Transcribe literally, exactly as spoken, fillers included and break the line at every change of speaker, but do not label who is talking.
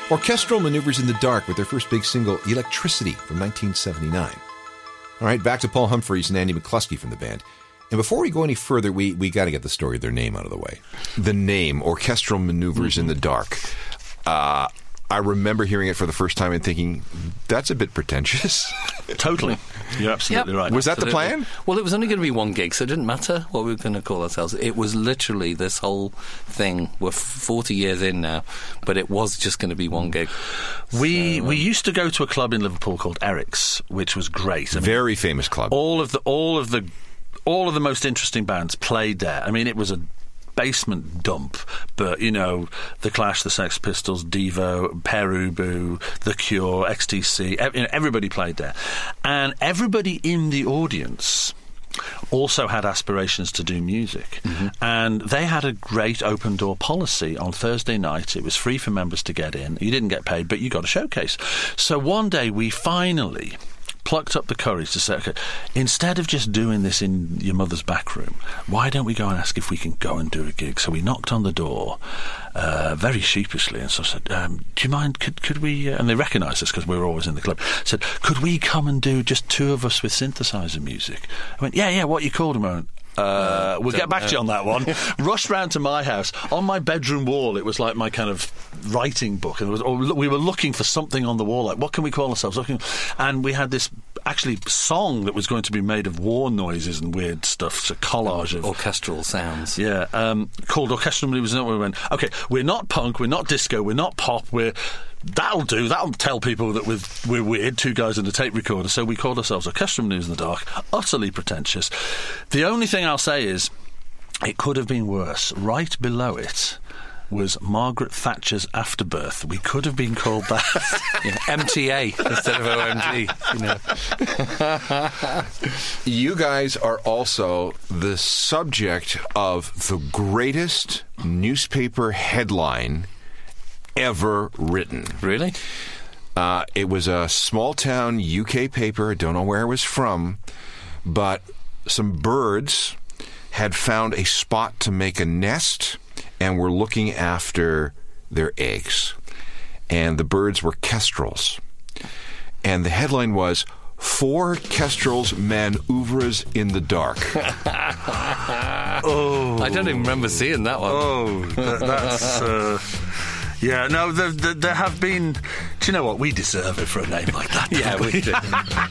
Orchestral Maneuvers in the Dark with their first big single, Electricity, from nineteen seventy-nine. All right, back to Paul Humphreys and Andy McCluskey from the band. And before we go any further, we, we got to get the story of their name out of the way. The name, Orchestral Maneuvers mm-hmm. in the Dark. Uh, I remember hearing it for the first time and thinking, that's a bit pretentious.
Totally. You're absolutely
yep.
right.
Was
absolutely.
that the plan?
Well, it was only going to be one gig, so it didn't matter what we were going to call ourselves. It was literally this whole thing. We're forty years in now, but it was just going to be one gig.
We
so, um,
we used to go to a club in Liverpool called Eric's, which was great. I mean,
very famous club.
All of the all of the all of the most interesting bands played there. I mean, it was a basement dump, but you know, The Clash, the Sex Pistols, Devo, Pere Ubu, The Cure, X T C, ev- you know, everybody played there, and everybody in the audience also had aspirations to do music, mm-hmm. and they had a great open door policy. On Thursday night it was free for members to get in. You didn't get paid, but you got a showcase. So one day we finally plucked up the courage to say, okay, instead of just doing this in your mother's back room, why don't we go and ask if we can go and do a gig? So we knocked on the door uh, very sheepishly and so said, um, do you mind, could, could we, uh, and they recognised us because we were always in the club, said, could we come and do just two of us with synthesizer music? I went, yeah, yeah, what you called them? I went, Uh, we'll get back know. to you on that one. Rushed round to my house. On my bedroom wall, it was like my kind of writing book, and it was, or we were looking for something on the wall, like what can we call ourselves? Looking, and we had this actually song that was going to be made of war noises and weird stuff. It's a collage of
orchestral sounds.
Yeah, um, called Orchestral Maneuvers. And we went, okay, we're not punk, we're not disco, we're not pop, we're That'll do. That'll tell people that we're, we're weird, two guys in a tape recorder. So we called ourselves Orchestral Maneuvers in the Dark. Utterly pretentious. The only thing I'll say is it could have been worse. Right below it was Margaret Thatcher's Afterbirth. We could have been called that.
Yeah, M T A instead of O M G. You know.
You guys are also the subject of the greatest newspaper headline ever written.
Really?
Uh, it was a small-town U K paper. I don't know where it was from, but some birds had found a spot to make a nest and were looking after their eggs. And the birds were kestrels. And the headline was, Four Kestrels Manoeuvres in the Dark.
Oh, I don't even remember seeing that one.
Oh, that, that's... Uh... Yeah, no, there, there, there have been... Do you know what? We deserve it for a name like that.
Yeah, we do.